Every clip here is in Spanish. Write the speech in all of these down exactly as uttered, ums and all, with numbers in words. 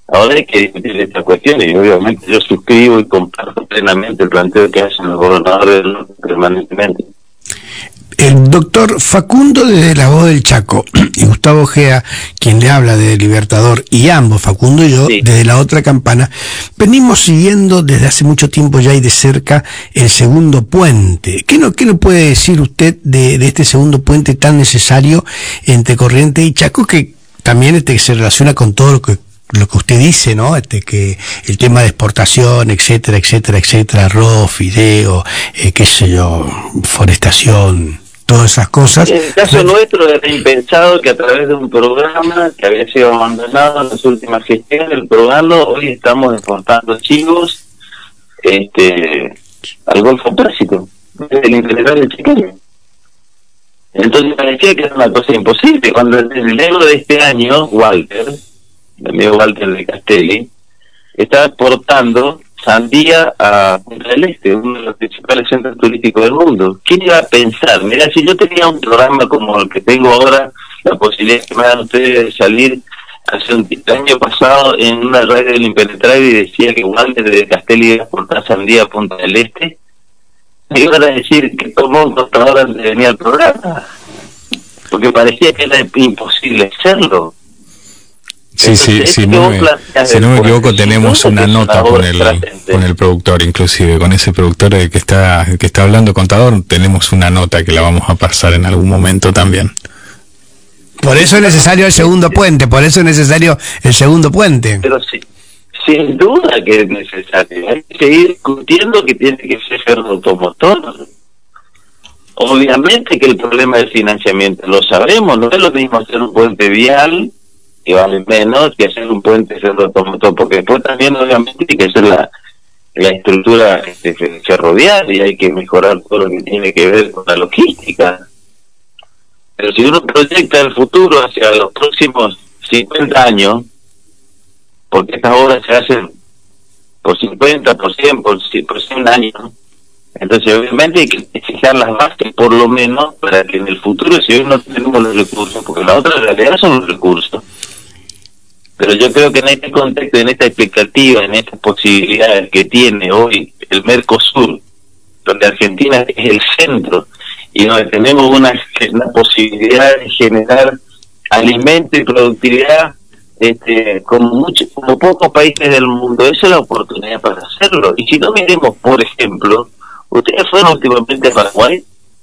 Ahora hay que discutir esta cuestión y obviamente yo suscribo y comparto plenamente el planteo que hacen los gobernadores del norte permanentemente. El doctor Facundo desde La Voz del Chaco y Gustavo Gea, quien le habla de Libertador, y ambos, Facundo y yo, sí, desde la otra campana, venimos siguiendo desde hace mucho tiempo ya y de cerca el segundo puente. ¿Qué no, qué no puede decir usted de, de este segundo puente tan necesario entre Corrientes y Chaco, que también este, se relaciona con todo lo que lo que usted dice, ¿no? Este, que el tema de exportación, etcétera, etcétera, etcétera, arroz, fideo, eh, qué sé yo, forestación, todas esas cosas. En el caso bueno, nuestro era impensado que a través de un programa que había sido abandonado en las últimas gestiones, el programa, hoy estamos exportando chivos este, al Golfo Pérsico, desde el interior chileno. Entonces parecía que era una cosa imposible, cuando el enero de este año, Walter, el amigo Walter de Castelli, está exportando sandía a Punta del Este, uno de los principales centros turísticos del mundo. ¿Quién iba a pensar? Mira, si yo tenía un programa como el que tengo ahora, la posibilidad que me dan ustedes de salir hace un el año pasado en una radio del Impenetrable y decía que Walter de Castelli iba a exportar sandía a Punta del Este, me iban a decir que tomó un contador antes de venir al programa, porque parecía que era imposible hacerlo. Sí, sí, sí, no me, si no me equivoco tenemos una nota con el con el productor, inclusive con ese productor que está que está hablando contador, tenemos una nota que la vamos a pasar en algún momento también. Por eso es necesario el segundo puente, por eso es necesario el segundo puente. Pero sí, sin duda que es necesario, hay que seguir discutiendo que tiene que ser ferroautomotor. Obviamente que el problema del financiamiento lo sabemos, no es lo mismo hacer un puente vial que vale menos que hacer un puente ferroautomotor, porque después también obviamente hay que hacer la, la estructura este, ferroviaria, hay que mejorar todo lo que tiene que ver con la logística. Pero si uno proyecta el futuro hacia los próximos cincuenta años, porque estas obras se hacen por cincuenta, por cien, por cien años, entonces obviamente hay que fijar las bases por lo menos para que en el futuro, si hoy no tenemos los recursos, porque la otra realidad son los recursos, pero yo creo que en este contexto, en esta expectativa, en estas posibilidades que tiene hoy el Mercosur, donde Argentina es el centro y donde tenemos una, una posibilidad de generar alimento y productividad este, como mucho, como pocos países del mundo, esa es la oportunidad para hacerlo. Y si no miremos, por ejemplo, ¿ustedes fueron últimamente a Paraguay?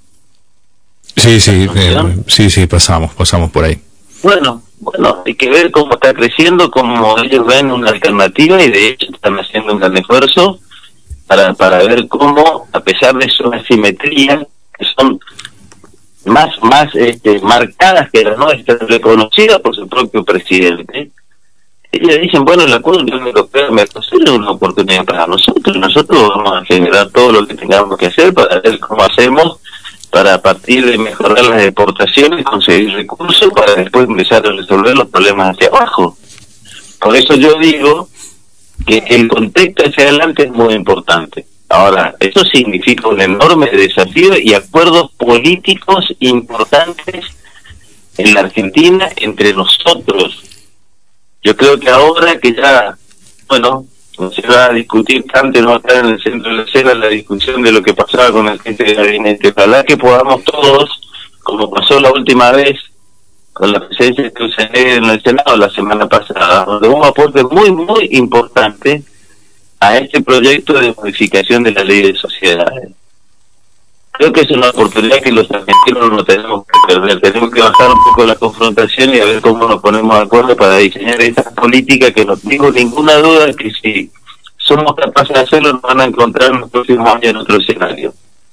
Sí, sí, eh, sí, sí, pasamos, pasamos por ahí. Bueno, bueno, hay que ver cómo está creciendo, cómo ellos ven una alternativa y de hecho están haciendo un gran esfuerzo para para ver cómo, a pesar de su asimetría, que son más más este, marcadas que las nuestras, reconocidas por su propio presidente, ellos dicen, bueno, el acuerdo de la Unión Europea Mercosur es una oportunidad para nosotros, nosotros vamos a generar todo lo que tengamos que hacer para ver cómo hacemos para a partir de mejorar las exportaciones conseguir recursos para después empezar a resolver los problemas hacia abajo. Por eso yo digo que el contexto hacia adelante es muy importante. Ahora, eso significa un enorme desafío y acuerdos políticos importantes en la Argentina entre nosotros. Yo creo que ahora que ya, bueno, no se va a discutir tanto, no va a estar en el centro de la escena la discusión de lo que pasaba con el jefe de gabinete. Ojalá que podamos todos, como pasó la última vez con la presencia de Cruz en el Senado la semana pasada, donde hubo un aporte muy, muy importante a este proyecto de modificación de la ley de sociedades. Creo que es una oportunidad que los argentinos no tenemos que perder. Tenemos que bajar un poco la confrontación y a ver cómo nos ponemos de acuerdo para diseñar estas políticas que no tengo ninguna duda que si somos capaces de hacerlo nos van a encontrar en los próximos años en otro escenario.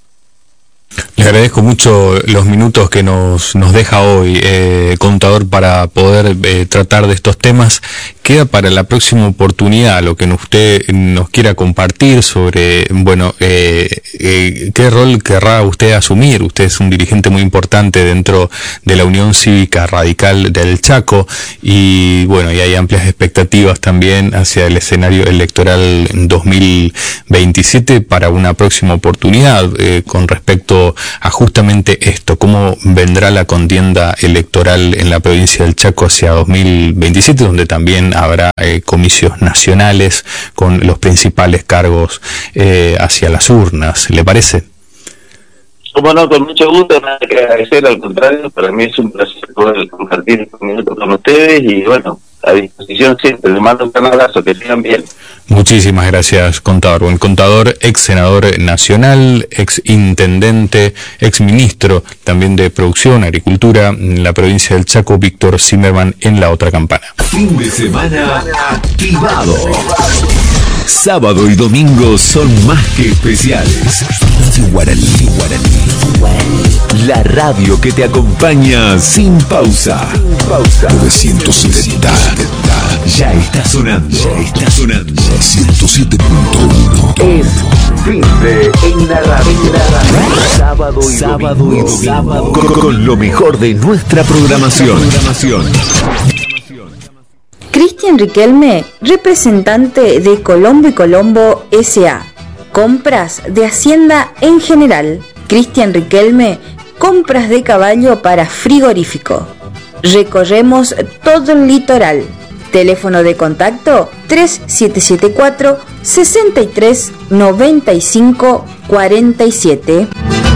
Le agradezco mucho los minutos que nos nos deja hoy, eh, contador, para poder eh, tratar de estos temas. Queda para la próxima oportunidad lo que usted nos quiera compartir sobre, bueno, eh, eh, qué rol querrá usted asumir. Usted es un dirigente muy importante dentro de la Unión Cívica Radical del Chaco y, bueno, y hay amplias expectativas también hacia el escenario electoral en dos mil veintisiete para una próxima oportunidad eh, con respecto a justamente esto, cómo vendrá la contienda electoral en la provincia del Chaco hacia dos mil veintisiete, donde también habrá eh, comicios nacionales con los principales cargos eh, hacia las urnas. ¿Le parece? Como no, con mucho gusto, nada que agradecer, al contrario, para mí es un placer poder compartir estos minutos con ustedes y bueno, a disposición siempre. Les mando un gran abrazo, que sigan bien. Muchísimas gracias, contador. Buen contador, ex senador nacional, ex intendente, ex ministro también de Producción, Agricultura en la provincia del Chaco, Víctor Zimmerman, en La Otra Campana. Fin de semana activado. Sábado y domingo son más que especiales. Radio Guaraní, Guaraní. La radio que te acompaña sin pausa. Sin pausa. novecientos setenta. Ya está sonando. Ya está sonando. ciento siete punto uno. Es fin de en la radio. Sábado y Sábado domingo. Y domingo. Con, con lo mejor de nuestra programación. programación. Cristian Riquelme, representante de Colombo y Colombo S A Compras de Hacienda en general. Cristian Riquelme, compras de caballo para frigorífico. Recorremos todo el litoral. Teléfono de contacto tres siete siete cuatro, seis tres nueve cinco cuatro siete.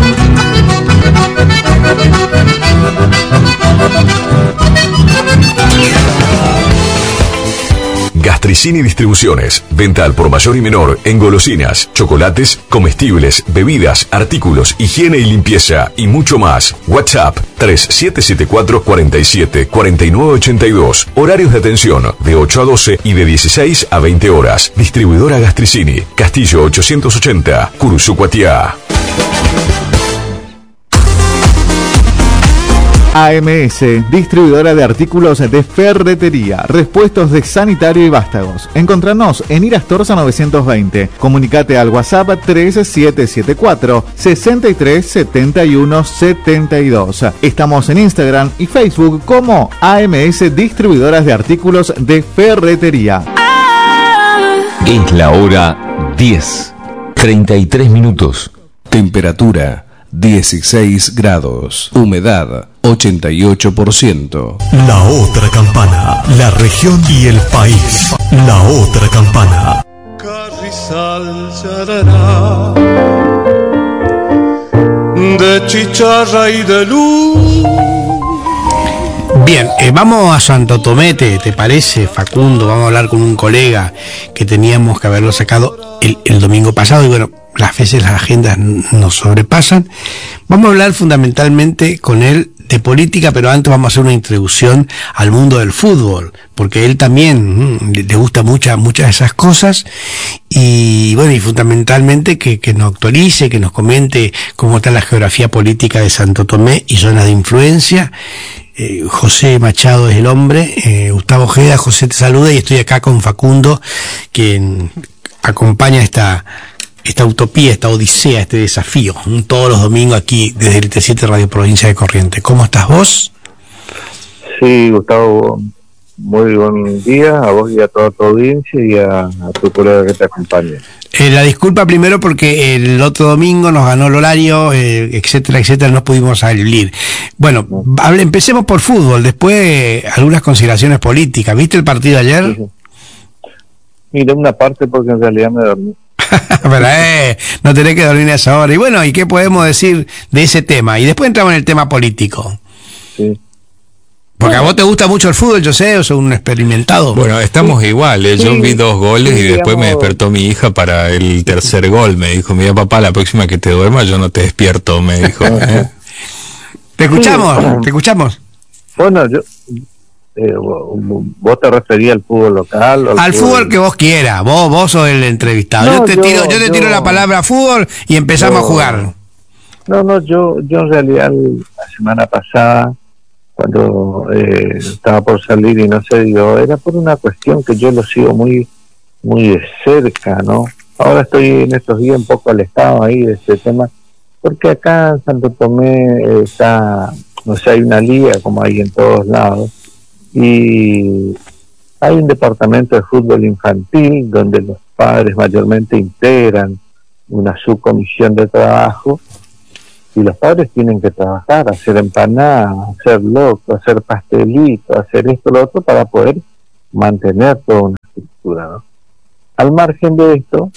Gastricini Distribuciones, venta al por mayor y menor en golosinas, chocolates, comestibles, bebidas, artículos, higiene y limpieza y mucho más. WhatsApp tres siete siete cuatro, cuatro siete, cuatro nueve ocho dos. Horarios de atención de ocho a doce y de dieciséis a veinte horas. Distribuidora Gastricini, Castillo ochocientos ochenta, Cursucuatiá. A M S, distribuidora de artículos de ferretería, repuestos de sanitario y vástagos. Encontranos en Irastorza novecientos veinte. Comunicate al WhatsApp tres siete siete cuatro, seis tres siete uno siete dos. Estamos en Instagram y Facebook como A M S Distribuidoras de Artículos de Ferretería. Es la hora diez, treinta y tres minutos. Temperatura dieciséis grados. Humedad ochenta y ocho por ciento. La Otra Campana, la región y el país. La Otra Campana. Carrizal charará, de chicharra y de luz. Bien, eh, vamos a Santo Tomé, ¿te, ¿te parece, Facundo? Vamos a hablar con un colega que teníamos que haberlo sacado el, el domingo pasado y bueno, las veces las agendas nos sobrepasan. Vamos a hablar fundamentalmente con él de política, pero antes vamos a hacer una introducción al mundo del fútbol, porque él también mmm, le gusta muchas muchas de esas cosas y bueno, y fundamentalmente que, que nos actualice, que nos comente cómo está la geografía política de Santo Tomé y zonas de influencia. Eh, José Machado es el hombre, eh, Gustavo Ojeda. José te saluda y estoy acá con Facundo, quien acompaña esta esta utopía, esta odisea, este desafío, todos los domingos aquí desde el T siete Radio Provincia de Corrientes. ¿Cómo estás vos? Sí, Gustavo, muy buen día a vos y a toda tu audiencia y a, a tu colega que te acompaña. Eh, la disculpa primero porque el otro domingo nos ganó el horario, eh, etcétera, etcétera, no pudimos salir. Bueno, no. hable, empecemos por fútbol, después eh, algunas consideraciones políticas. ¿Viste el partido ayer? Sí, sí. Miré una parte porque en realidad me dormí. Pero eh, no tenés que dormir a esa hora. Y bueno, ¿y qué podemos decir de ese tema? Y después entramos en el tema político. Sí. Porque bueno, a vos te gusta mucho el fútbol, yo sé, sos un experimentado. Bueno, estamos sí. iguales. Yo sí. vi dos goles sí, y después digamos... me despertó mi hija para el tercer gol. Me dijo, mira papá, la próxima que te duermas yo no te despierto, me dijo. ¿eh? Te escuchamos, sí. te escuchamos. Bueno, yo... Eh, vos te referías al fútbol local al, al fútbol... fútbol que vos quieras, vos vos sos el entrevistado. No, yo te yo, tiro yo te yo, tiro la palabra fútbol y empezamos yo, a jugar. No, no, yo yo en realidad la semana pasada cuando eh, estaba por salir y no se dio, era por una cuestión que yo lo sigo muy muy de cerca, ¿no? Ahora estoy en estos días un poco alejado ahí de este tema, porque acá en Santo Tomé eh, está, o sea, hay una liga como hay en todos lados, y hay un departamento de fútbol infantil donde los padres mayormente integran una subcomisión de trabajo y los padres tienen que trabajar, hacer empanadas, hacer loco, hacer pastelitos, hacer esto, lo otro, para poder mantener toda una estructura, ¿no? Al margen de esto,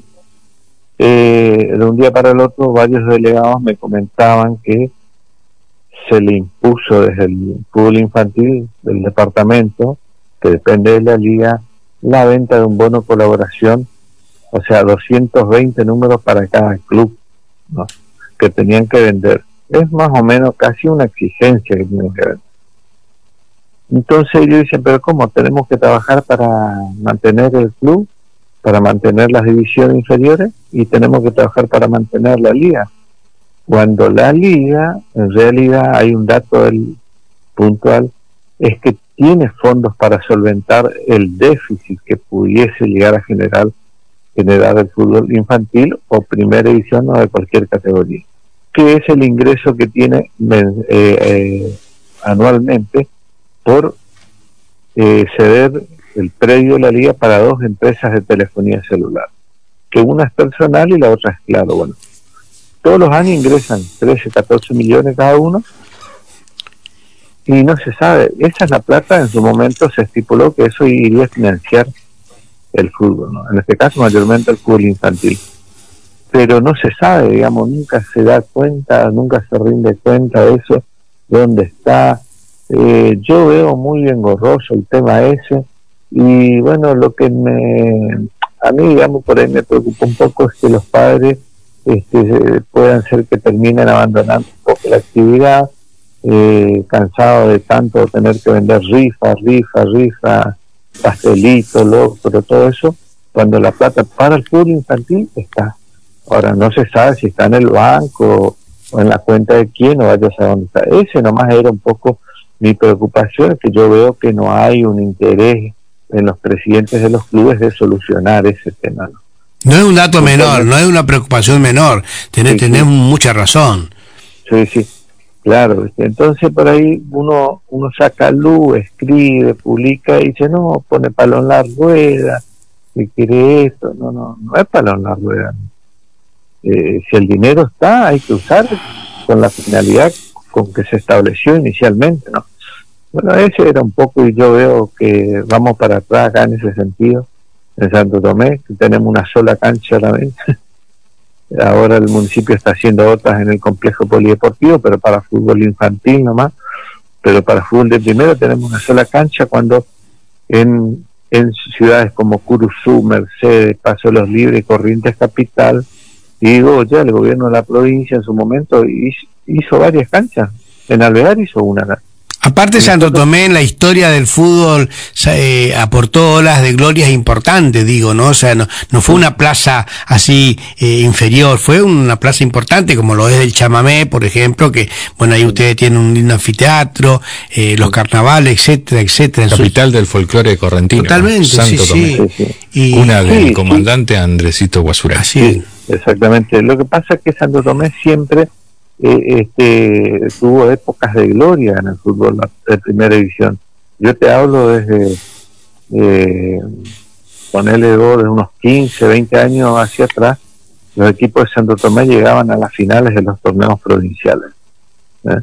eh, de un día para el otro, varios delegados me comentaban que se le impuso desde el fútbol infantil del departamento, que depende de la liga, la venta de un bono colaboración, o sea, doscientos veinte números para cada club, ¿no?, que tenían que vender. Es más o menos casi una exigencia que tienen que vender. Entonces ellos dicen, pero ¿cómo? Tenemos que trabajar para mantener el club, para mantener las divisiones inferiores, y tenemos que trabajar para mantener la liga. Cuando la liga, en realidad hay un dato del puntual, es que tiene fondos para solventar el déficit que pudiese llegar a generar generar el fútbol infantil o primera división o de cualquier categoría, que es el ingreso que tiene eh, eh, anualmente por eh, ceder el predio de la liga para dos empresas de telefonía celular, que una es personal y la otra es Claro. Bueno, todos los años ingresan trece, catorce millones cada uno, y no se sabe, esa es la plata. En su momento se estipuló que eso iría a financiar el fútbol, ¿no? En este caso mayormente el fútbol infantil, pero no se sabe, digamos, nunca se da cuenta, nunca se rinde cuenta de eso, de dónde está. Eh, yo veo muy engorroso el tema ese, y bueno, lo que me a mí, digamos, por ahí me preocupa un poco es que los padres este, puedan ser que terminen abandonando un poco la actividad, eh, cansados de tanto tener que vender rifa, rifa, rifa, pastelito, loco, pero todo eso, cuando la plata para el fútbol infantil está. Ahora no se sabe si está en el banco o en la cuenta de quién, o vaya a saber dónde está. Ese nomás era un poco mi preocupación, que yo veo que no hay un interés en los presidentes de los clubes de solucionar ese tema, ¿no? No es un dato menor, no es una preocupación menor, tenés, sí, tenés sí. mucha razón. Sí, sí. Claro, entonces por ahí uno uno saca luz, escribe, publica y dice, no, pone palo en la rueda, que quiere esto, no, no, no es palo en la rueda. Eh, si el dinero está, hay que usar con la finalidad con que se estableció inicialmente, ¿no? Bueno, ese era un poco, y yo veo que vamos para atrás acá en ese sentido, en Santo Tomé, que tenemos una sola cancha solamente. Ahora el municipio está haciendo otras en el complejo polideportivo, pero para fútbol infantil nomás. Pero para fútbol de primera tenemos una sola cancha, cuando en, en ciudades como Curuzú, Mercedes, Paso de los Libres, Corrientes Capital, digo, ya el gobierno de la provincia en su momento hizo, hizo varias canchas. En Alvear hizo una. Aparte, Santo Tomé en la historia del fútbol eh, aportó olas de glorias importantes, digo, ¿no? O sea, no, no fue una plaza así eh, inferior, fue una plaza importante, como lo es el Chamamé, por ejemplo, que, bueno, ahí ustedes tienen un lindo anfiteatro, eh, los carnavales, etcétera, etcétera. Capital del folclore correntino. Totalmente, Santo sí, Tomé. sí. Y, una del sí, comandante sí. Andresito Guasurá. Sí, exactamente. Lo que pasa es que Santo Tomé siempre Eh, este tuvo épocas de gloria en el fútbol de primera división. Yo te hablo desde eh, ponele dos, de unos quince, veinte años hacia atrás, los equipos de Santo Tomé llegaban a las finales de los torneos provinciales, ¿eh?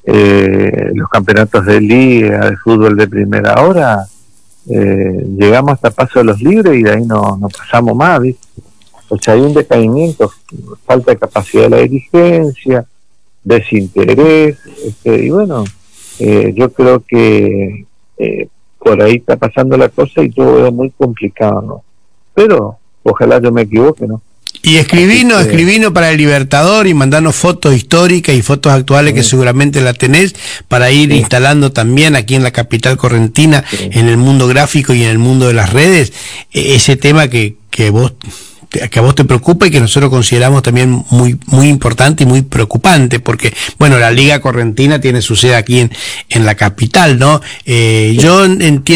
Eh, los campeonatos de liga de fútbol de primera. Ahora eh, llegamos hasta Paso de los Libres y de ahí no, no pasamos más, ¿viste? O sea, hay un decaimiento, falta de capacidad de la dirigencia, desinterés, este, y bueno, eh, yo creo que eh, por ahí está pasando la cosa y yo veo muy complicado, ¿no? Pero ojalá yo me equivoque, ¿no? Y escribino, que, escribino para el Libertador y mandarnos fotos históricas y fotos actuales, sí, que seguramente la tenés, para ir sí. instalando también aquí en la capital correntina, sí, en el mundo gráfico y en el mundo de las redes, ese tema que, que vos que a vos te preocupa y que nosotros consideramos también muy muy importante y muy preocupante, porque, bueno, la Liga Correntina tiene su sede aquí en, en la capital, ¿no? Eh, sí. Yo entiendo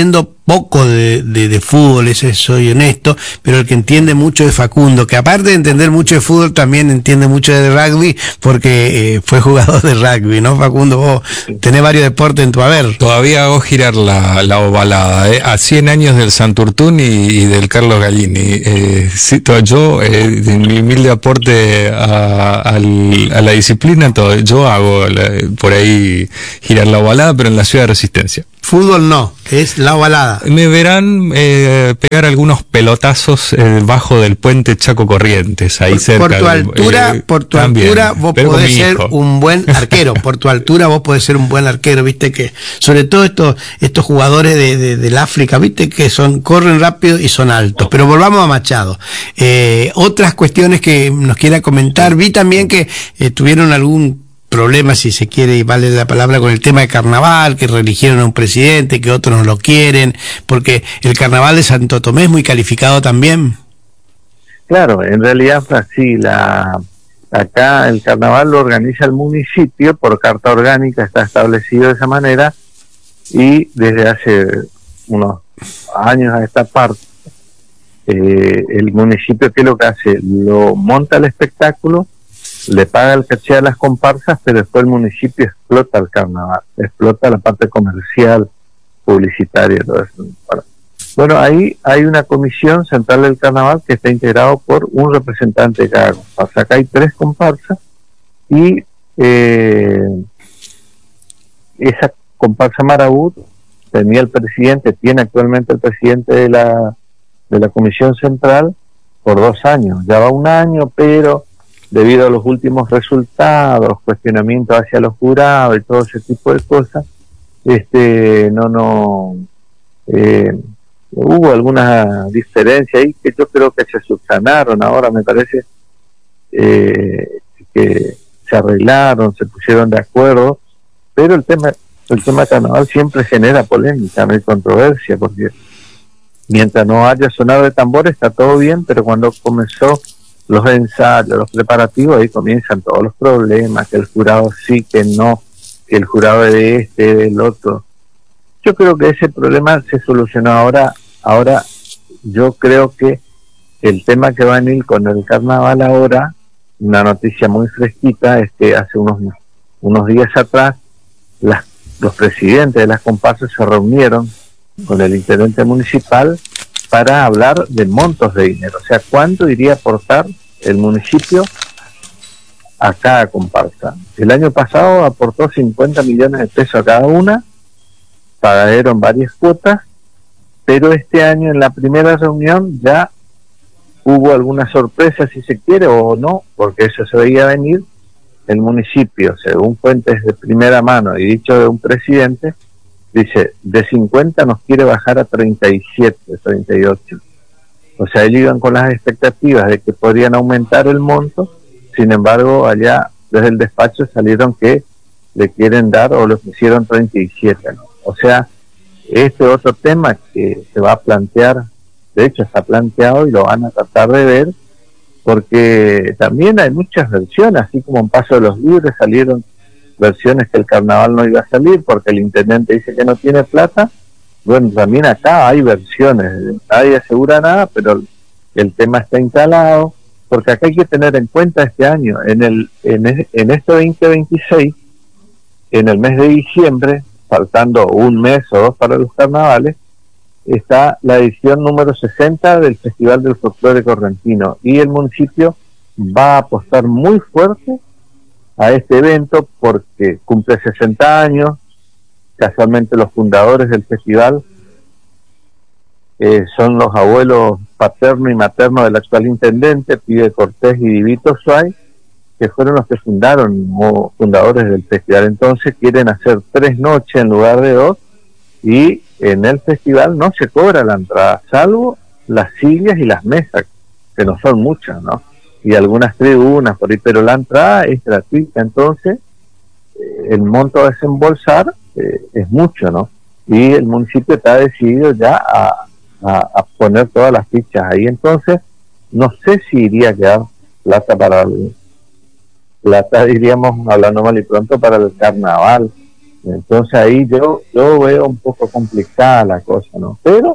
poco de, de, de fútbol, ese soy honesto, pero el que entiende mucho de Facundo, que aparte de entender mucho de fútbol, también entiende mucho de rugby, porque eh, fue jugador de rugby, ¿no, Facundo? Vos tenés varios deportes en tu haber. Todavía hago girar la, la ovalada, ¿eh? A cien años del Santurtún y, y del Carlos Gallini. Eh, sí, todo, yo, eh, de mi humilde aporte a, al, a la disciplina, todo, yo hago la, por ahí girar la ovalada, pero en la ciudad de Resistencia. Fútbol no, es la ovalada. Me verán eh, pegar algunos pelotazos eh, bajo del puente Chaco Corrientes, ahí por, cerca. Por tu altura, eh, por tu también, altura vos podés ser un buen arquero, por tu altura vos podés ser un buen arquero, viste que, sobre todo estos estos jugadores de, de, del África, viste que son corren rápido y son altos. Pero volvamos a Machado. Eh, otras cuestiones que nos quiera comentar, vi también que eh, tuvieron algún problema, si se quiere y vale la palabra, con el tema de carnaval, que reeligieron a un presidente, que otros no lo quieren, porque el carnaval de Santo Tomé es muy calificado también. Claro, en realidad sí, la acá el carnaval lo organiza el municipio, por carta orgánica está establecido de esa manera, y desde hace unos años a esta parte, eh, el municipio, ¿qué es lo que hace? Lo monta el espectáculo, le paga el caché a las comparsas, pero después el municipio explota el carnaval, explota la parte comercial, publicitaria, todo eso. Bueno, ahí hay una comisión central del carnaval que está integrado por un representante de cada comparsa. Acá hay tres comparsas y eh, esa comparsa Marabú tenía el presidente, tiene actualmente el presidente de la, de la comisión central por dos años, ya va un año, pero debido a los últimos resultados, cuestionamientos hacia los jurados y todo ese tipo de cosas, este, no, no, eh, hubo alguna diferencia ahí que yo creo que se subsanaron ahora, me parece, eh, que se arreglaron, se pusieron de acuerdo, pero el tema, el tema carnaval siempre genera polémica, no hay controversia, porque mientras no haya sonado de tambores está todo bien, pero cuando comenzó los ensayos, los preparativos, ahí comienzan todos los problemas, que el jurado sí, que no, que el jurado es de este, del otro. Yo creo que ese problema se solucionó ahora. Ahora yo creo que el tema que va a venir con el carnaval ahora, una noticia muy fresquita, es que hace unos, unos días atrás las, los presidentes de las comparsas se reunieron con el intendente municipal para hablar de montos de dinero, o sea, cuánto iría a aportar el municipio a cada comparsa. El año pasado aportó cincuenta millones de pesos a cada una, pagaron varias cuotas, pero este año en la primera reunión ya hubo alguna sorpresa, si se quiere, o no, porque eso se veía venir. El municipio, según fuentes de primera mano y dicho de un presidente, dice, de cincuenta nos quiere bajar a treinta y siete, treinta y ocho. O sea, ellos iban con las expectativas de que podrían aumentar el monto, sin embargo, allá desde el despacho salieron que le quieren dar o le pusieron treinta y siete, ¿no? O sea, este otro tema que se va a plantear, de hecho está planteado y lo van a tratar de ver, porque también hay muchas versiones, así como en Paso de los Libres salieron versiones que el carnaval no iba a salir porque el intendente dice que no tiene plata. Bueno, también acá hay versiones, nadie asegura nada, pero el tema está instalado, porque acá hay que tener en cuenta este año, en el en, en este veinte veintiséis, en el mes de diciembre, faltando un mes o dos para los carnavales, está la edición número sesenta del Festival del Folclore Correntino, y el municipio va a apostar muy fuerte a este evento porque cumple sesenta años. Casualmente los fundadores del festival eh, son los abuelos paterno y materno del actual intendente, Pide Cortés y Divito Suárez, que fueron los que fundaron o fundadores del festival. Entonces quieren hacer tres noches en lugar de dos, y en el festival no se cobra la entrada, salvo las sillas y las mesas, que no son muchas, ¿no? Y algunas tribunas por ahí, pero la entrada es gratuita. Entonces eh, el monto a desembolsar eh, es mucho, ¿no? Y el municipio está decidido ya a, a, a poner todas las fichas ahí. Entonces no sé si iría a quedar plata para el, plata diríamos, hablando mal y pronto, para el carnaval. Entonces ahí yo yo veo un poco complicada la cosa, ¿no? Pero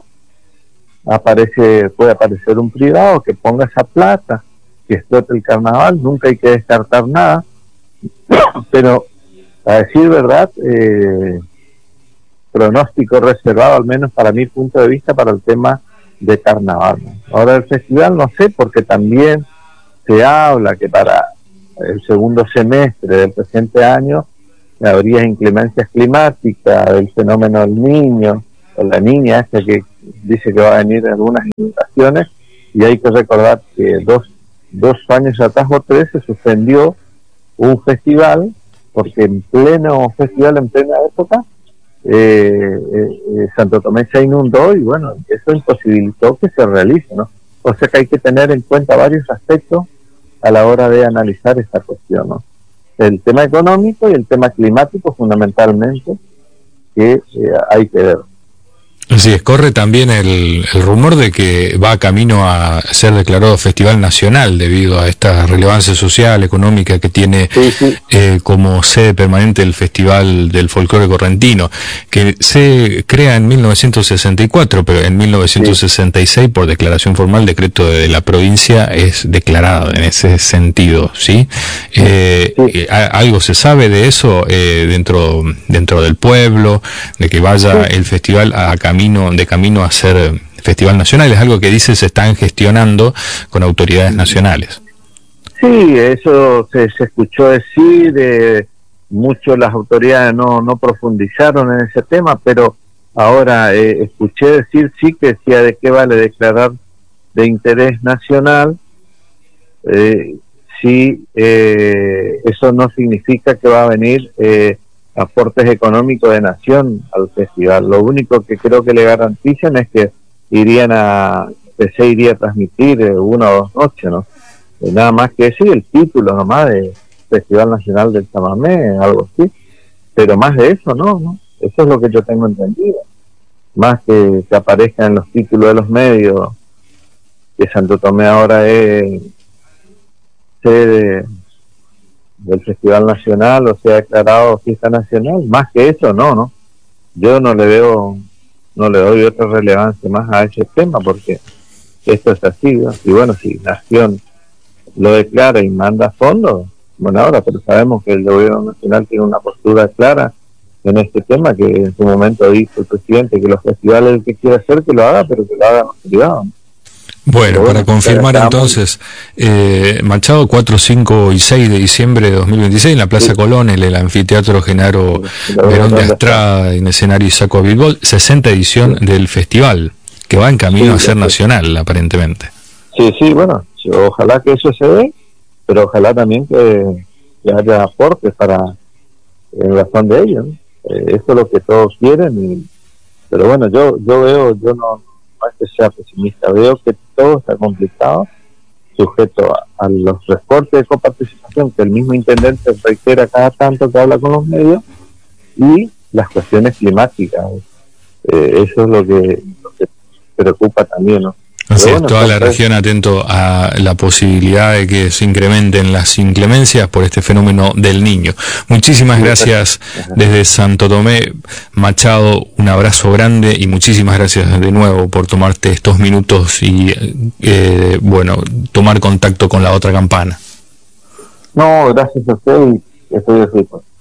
aparece puede aparecer un privado que ponga esa plata, que explote el carnaval, nunca hay que descartar nada, pero a decir verdad, eh, pronóstico reservado, al menos para mi punto de vista, para el tema de carnaval, ¿no? Ahora el festival no sé, porque también se habla que para el segundo semestre del presente año habría inclemencias climáticas, el fenómeno del niño, o la niña esta que dice que va a venir en algunas inundaciones, y hay que recordar que dos, dos años atrás o tres se suspendió un festival, porque en pleno festival, en plena época, eh, eh, Santo Tomé se inundó y bueno, eso imposibilitó que se realice, ¿no? O sea que hay que tener en cuenta varios aspectos a la hora de analizar esta cuestión, ¿no? El tema económico y el tema climático fundamentalmente, que eh, hay que ver. Así es, corre también el, el rumor de que va camino a ser declarado festival nacional debido a esta relevancia social, económica que tiene sí, sí. Eh, como sede permanente el Festival del Folclore Correntino, que se crea en mil novecientos sesenta y cuatro, pero en mil novecientos sesenta y seis, sí, por declaración formal, decreto de la provincia, es declarado en ese sentido, ¿sí? Eh, sí. ¿Algo se sabe de eso eh, dentro, dentro del pueblo, de que vaya sí. el festival a camino de camino a ser festival nacional? Es algo que dice se están gestionando con autoridades nacionales. Sí, eso se, se escuchó decir, eh, mucho las autoridades no, no profundizaron en ese tema, pero ahora eh, escuché decir sí que decía de qué vale declarar de interés nacional, eh, si eh, eso no significa que va a venir eh, aportes económicos de nación al festival. Lo único que creo que le garantizan es que irían a, que se iría a transmitir eh, una o dos noches, ¿no? Eh, nada más que ese, el título nomás de Festival Nacional del Chamamé, algo así, pero más de eso no, ¿no? Eso es lo que yo tengo entendido. Más que que aparezca en los títulos de los medios que Santo Tomé ahora es sede del Festival Nacional, o sea, declarado fiesta nacional, más que eso no, ¿no? Yo no le veo, no le doy otra relevancia más a ese tema, porque esto es así, ¿no? Y bueno, si Nación lo declara y manda fondos, bueno, ahora, pero sabemos que el gobierno nacional tiene una postura clara en este tema, que en su momento dijo el presidente que los festivales, el que quiera hacer, que lo haga, pero que lo hagan los privados. Bueno, bueno, para confirmar entonces, eh, Machado, cuatro, cinco y seis de diciembre de dos mil veintiséis, en la Plaza sí. Colón, en el anfiteatro Genaro sí, Verón de Astrada, en escenario Isaco Bilbol, sesenta edición sí. del festival, que va en camino sí, a ser sí. nacional, aparentemente. Sí, sí, bueno, ojalá que eso se dé, pero ojalá también que, que haya aportes para, en razón de ellos, ¿no? Eh, esto es lo que todos quieren, y, pero bueno, yo yo veo, yo no, no es que sea pesimista, veo que todo está complicado, sujeto a, a los recortes de coparticipación que el mismo intendente reitera cada tanto que habla con los medios, y las cuestiones climáticas. Eh, eso es lo que, lo que preocupa también, ¿no? Así es, toda la región atento a la posibilidad de que se incrementen las inclemencias por este fenómeno del niño. Muchísimas gracias desde Santo Tomé, Machado, un abrazo grande y muchísimas gracias de nuevo por tomarte estos minutos y, eh, bueno, tomar contacto con la otra campana. No, gracias a usted y estoy de